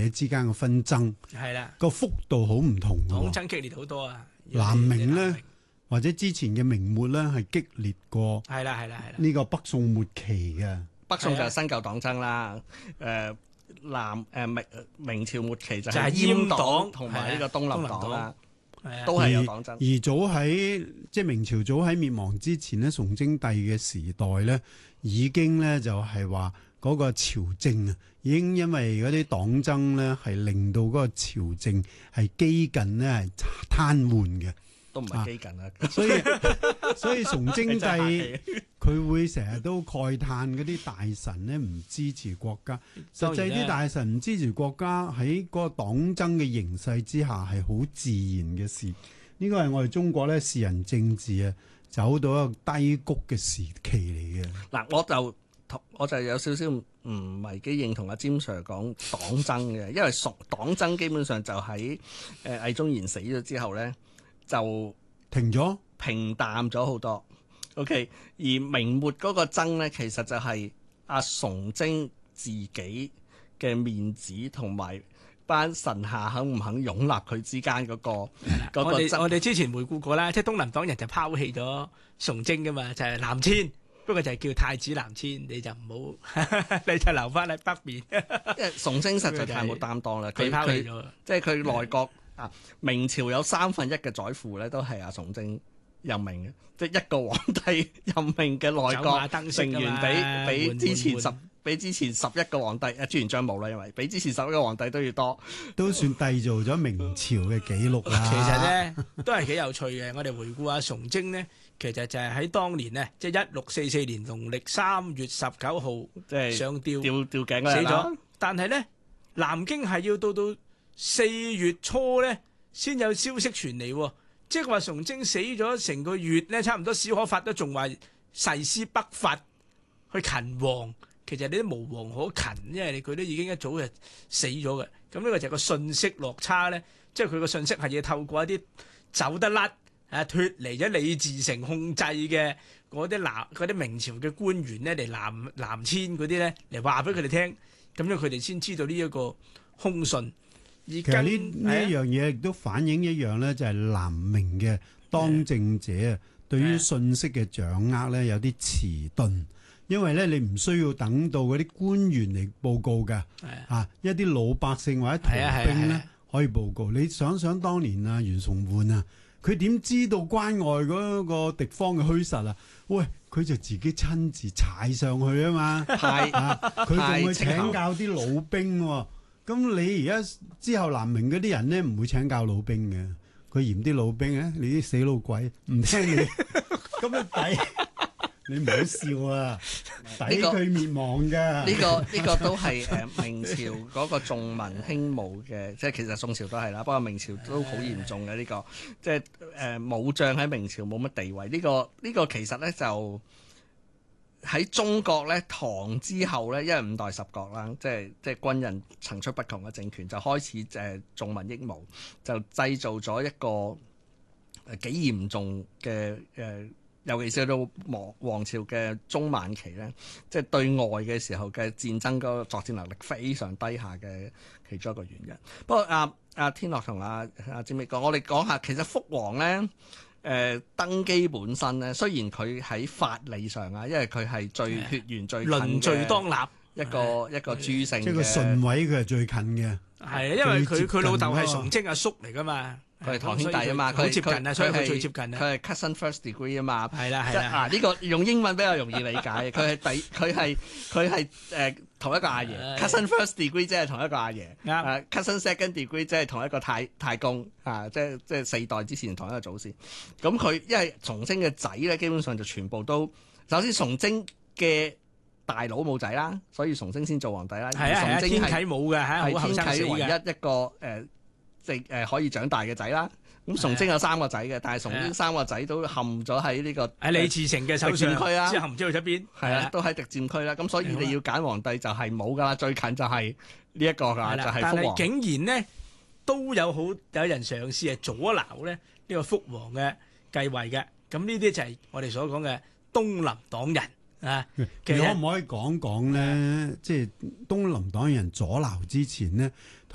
之間嘅紛爭， 係啦， 個幅度好唔同黨嘅。 爭激烈好多啊！ 南明咧南明或者之前嘅明末咧係激烈過係啦係啦係啦， 呢個北宋末期嘅。 北宋就係新舊黨爭啦，明朝末期就係就係閹黨閹黨同埋呢個東林黨啦， 係啊都係有黨爭。 而早喺即係明朝早喺滅亡之前咧，崇禎帝嘅時代咧，已經咧就係話嗰個朝政啊，已經因為嗰啲黨爭咧係令到嗰個朝政係幾近咧係癱瘓嘅。 都唔係基近啦， 所以崇禎你真係帝佢會成日都慨嘆嗰啲大臣咧唔支持國家，實際啲大臣唔支持國家喺嗰個黨爭嘅形勢之下係好自然嘅事。呢個係我哋中國咧士人政治啊走到一個低谷嘅時期嚟嘅。 嗱，我就有少少唔係幾認同阿詹 Sir 講黨爭嘅，因為黨爭基本上就喺魏忠賢死咗之後咧就停咗。 平淡咗好多。OK， 而明末嗰個爭咧，其實就係阿崇禎自己嘅面子同埋班臣下肯唔肯擁立佢之間嗰個爭。 我哋之前回顧過啦，即係東林黨人就拋棄咗崇禎噶嘛，就係南遷，不過就係叫太子南遷，你就唔好，你就留翻喺北邊。 因為崇禎實在太冇擔當啦， 佢拋棄咗， 即係佢內閣啊，明朝有1/3嘅宰輔咧，都係阿崇禎任命嘅，即係一個皇帝任命嘅內閣成員比之前11個皇帝朱元璋冇啦，因為比之前11個皇帝都要多， 都算締造咗明朝嘅紀錄啦。 其實咧都係幾有趣嘅。我哋回顧下崇禎呢，其實就係喺當年呢，即係1644年農曆3月19號， 即係上吊頸死咗。但係呢，南京係要到4月初呢先有消息傳嚟，即係話崇禎死咗成個月咧，差唔多史可法都仲話誓師北伐去勤王。其實你都無王可勤，因為佢都已經一早就死咗嘅。咁呢個就係個信息落差咧，即係佢個信息係要透過一啲走得甩脫離咗李自成控制嘅嗰啲明朝嘅官員咧嚟南遷嗰啲咧嚟話俾佢哋聽，咁樣佢哋先知道呢一個兇訊。 其實呢一樣嘢亦都反映一樣咧，就係南明嘅當政者啊，對於信息嘅掌握咧有啲遲鈍，因為咧你唔需要等到嗰啲官員嚟報告㗎，一啲老百姓或者逃兵咧可以報告。你想想當年啊袁崇煥啊，佢點知道關外嗰個敵方嘅虛實啊？喂，佢就自己親自踩上去啊嘛，佢仲會請教啲老兵喎。咁你而家之後南明嗰啲人咧唔會請教老兵嘅，佢嫌啲老兵咧，你啲死老鬼唔聽你，咁樣抵，你唔好笑啊！抵佢滅亡㗎。 呢個都係明朝嗰個重文輕武嘅，即係其實宋朝都係啦，不過明朝都好嚴重嘅呢個，即係武將喺明朝冇乜地位。呢個其實咧就喺中國咧，唐之後咧，因為五代十國啦，即係軍人層出不窮嘅政權，就開始重文抑武，就製造咗一個幾嚴重嘅尤其是到王朝嘅中晚期咧，即係對外嘅時候嘅戰爭嗰個作戰能力非常低下嘅其中一個原因。不過阿天樂同阿占美講，我哋講下其實福王咧。登基本身咧，雖然佢喺法理上啊，因為佢係最血緣最近輪序當立即一個諸姓係個順位佢係最近嘅。 係啊，因為佢老豆係崇禎阿叔嚟噶嘛， 佢係堂兄弟啊嘛，佢接近啊，所以佢最接近啊。 佢係 cousin first degree 啊嘛。 係啦。 呢個用英文比較容易理解。佢係同一個阿爺，cousin first degree 即係同一個阿爺。cousin second degree 即係同一個太公即係4代之前同一個祖先。咁佢因為崇禎嘅仔咧，基本上就全部都首先崇禎嘅大佬冇仔啦，所以崇禎先做皇帝啦。 係啊，天啟冇嘅，係天啟唯一一個可以長大嘅仔啦。咁崇禎有3個仔嘅，但係崇禎3個仔都陷咗喺呢個李自成嘅手上區啦， 之後唔知去咗邊。 係啊，都喺敵佔區啦。咁所以你要揀皇帝就係冇噶啦，最近就係呢一個㗎，就係福王。 但係竟然呢，都有人嘗試係阻撓咧呢個福王嘅繼位嘅。咁呢啲就係我哋所講嘅東林黨人啊。 其實可唔可以講講咧？即係東林黨人阻撓之前呢，